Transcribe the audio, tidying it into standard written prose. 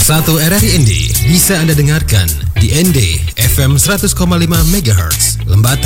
Channel 1 RRI ND bisa Anda dengarkan di ND FM 100,5 MHz, Lembata.